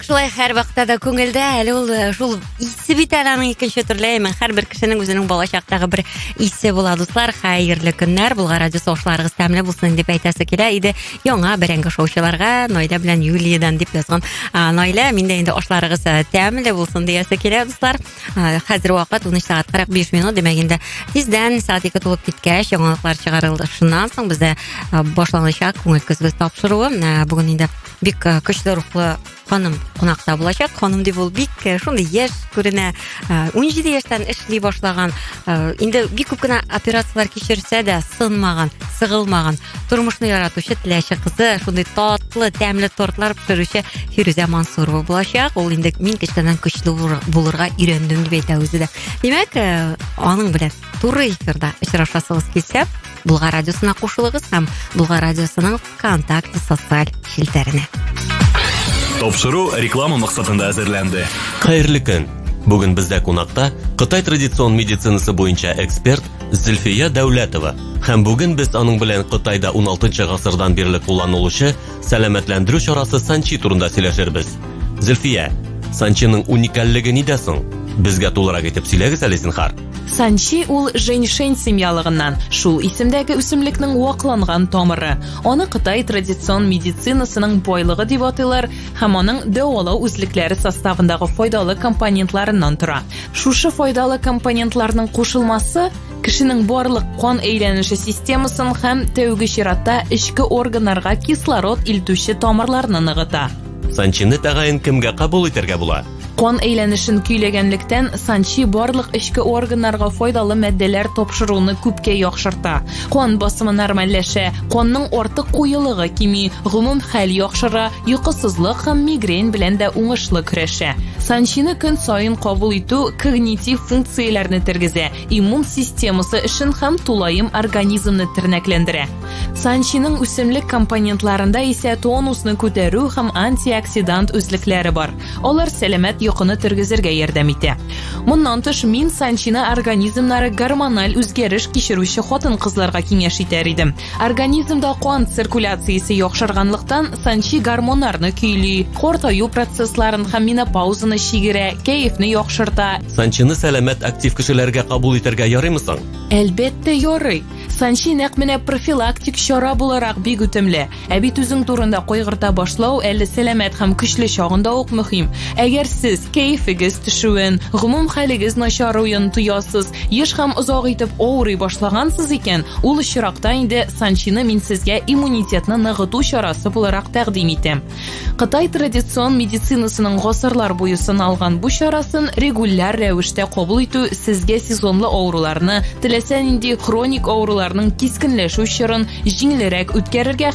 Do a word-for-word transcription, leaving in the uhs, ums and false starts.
шулай һәр вакытта да күңелдә әле ул шул исе бит аның икенче төрле әймен һәрбер кешенең үзенең балачактагы бер исе була дуслар. Хәерле көннәр, булга радио саушыларыгыз тәмле булсын дип әйтәсе килә иде. Яңа бәрәңге шоучыларга Найда белән Юлиядан дип язган. Найла, миндә инде ашларыгыз тәмле булсын диясе килә дуслар. Хәзер вакыт он өч сәгать кырык биш минут, демәк инде тиздән сәгать ике тулып киткәч яңалыклар чыгарылды. Шуннан соң бездә башланачак күңел көзгез тапшыруы. Бүген инде бик көчле рухлы ханым кунакта булачак. Ханым дип ул бик шундый яшь күренә. он җиде яшьтән эшли башлаган. Инде бик күп кенә операциялар кичерсә дә сынмаган, сыгылмаган, тормышны яратучы теләче кызы, шундый татлы, тәмле тортлар пешерүче Фирүзә Мансурова булачак. Ул инде мин кечтәннән көчле булырга өйрәндем дип әйтә үзе дә. Димәк, аның белән туры эфирда очрашасыгыз килсә, Булга радиосына кушылыгыз һәм Булга радиосының ВКонтакте социаль челтәренә. Тапшыру реклама максатында әзерләнде. Хәерле көн. Бүген бездә кунакта Кытай традицион медицинасы буенча эксперт Зөлфия Дәүләтова. Һәм бүген без аның белән Кытайда он алтынчы гасырдан бирле кулланылучы сәламәтләндерү чарасы Санчи турында сөйләшербез. Зөлфия, Санчиның уникальлеге нидә соң? Безгә тулырак итеп сөйләгез әле зинһар. Санчи ул женьшень семьялыгыннан, шул исемдәге үсемлекнең вакланган тамыры. Аны Кытай традицион медицинасының байлыгы дип атыйлар һәм аның дәвалау үзлекләре составындагы файдалы компонентларыннан тора. Шушы файдалы компонентларның кушылмасы кешенең барлык кан әйләнеше системасын һәм тәүге чиратта эчке органнарга кислород илтүче тамырларны ныгыта. Санчины тәгаен кемгә кабул итәргә була? Кан әйләнешен көйләгәнлектән Санчи барлык эчке органнарга файдалы матдәләр тапшыруны күпкә яхшырта. Кан басымы нормальләшә, канның артык куелыгы кими, гомум хәл яхшыра, йокысызлык һәм мигрень белән дә уңышлы көрәшә. Санчины көн саен кабул итү когнитив функцияләрне тергезә, иммун системасы эшен һәм тулаем организмны тернәкләндерә. Санчиның үсемлек компонентларында исә тонусны күтәрү һәм антиоксидант үзлекләре бар. Алар сәламәт йокыны тергезергә ярдәм итә. Моннан тыш мин Санчины организмнары гормональ үзгәреш кичерүче хатын-кызларга киңәш итәр идем. Организмда кан циркуляциясе яхшырганлыктан Санчи гормоннарны көйли, картаю процессларын һәм менопаузаны шигерә, кәефне яхшырта. Санчины сәламәт актив кешеләргә кабул итәргә ярыймы соң? Әлбәттә ярый. Санчи нәкъ менә профилактик чара буларак бик үтемле. Ә бит үзең турында кайгырта башлау әле сәламәт һәм көчле чагында ук мөһим. Әгәр сез кәефегез төшүен, гомум хәлегез начаруен тоясыз, еш һәм озак итеп авырый башлагансыз икән, ул очракта инде Санчины мин сезгә иммунитетны ныгыту чарасы буларак тәкъдим итәм. Кытай традицион медицинасының гасырлар буе сыналган бу чарасын регуляр рәвештә кабул итү сезгә сезонлы авыруларны, теләсә нинди хроник авыруларның кискенләшү чорын җиңелрәк үткәрергә